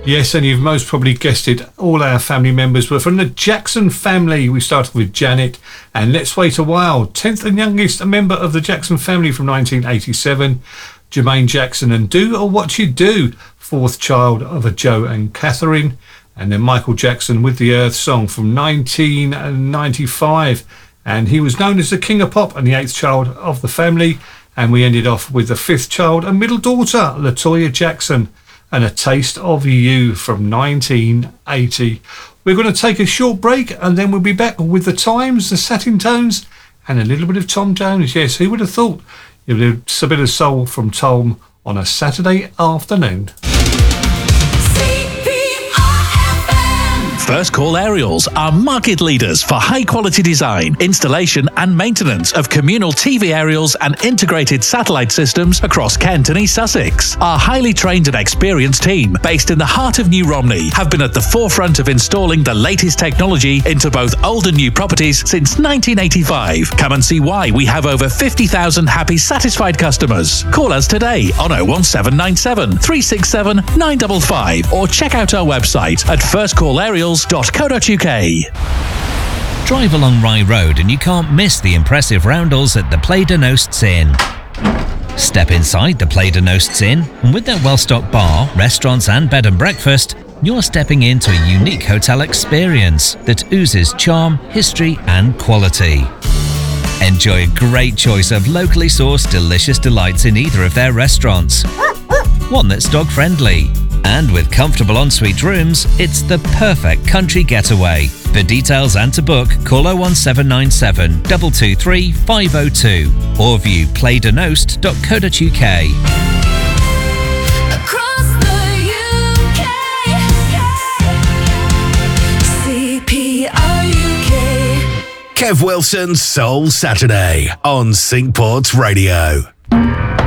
Yes, and you've most probably guessed it, all our family members were from the Jackson family. We started with Janet and Let's Wait a While, 10th and youngest member of the Jackson family from 1987. Jermaine Jackson and Do or What You Do, fourth child of a Joe and Catherine. And then Michael Jackson with the Earth song from 1995. And he was known as the King of Pop and the eighth child of the family. And we ended off with the fifth child and middle daughter, LaToya Jackson, and A Taste of You from 1980. We're going to take a short break and then we'll be back with the Times, the Satin Tones, and a little bit of Tom Jones. Yes, who would have thought? You'll do a bit of soul from Tom on a Saturday afternoon. First Call Aerials are market leaders for high-quality design, installation and maintenance of communal TV aerials and integrated satellite systems across Kent and East Sussex. Our highly trained and experienced team, based in the heart of New Romney, have been at the forefront of installing the latest technology into both old and new properties since 1985. Come and see why we have over 50,000 happy, satisfied customers. Call us today on 01797 367 955 or check out our website at firstcallaerials.co.uk. Drive along Rye Road and you can't miss the impressive roundels at the Play de Nosts Inn. Step inside the Play de Nosts Inn and with their well-stocked bar, restaurants and bed and breakfast, you're stepping into a unique hotel experience that oozes charm, history and quality. Enjoy a great choice of locally sourced delicious delights in either of their restaurants. One that's dog-friendly. And with comfortable ensuite rooms, it's the perfect country getaway. For details and to book, call 01797 223 502 or view playdenost.co.uk. Across the UK, CPRUK. Kev Wilson's Soul Saturday on Syncport Radio.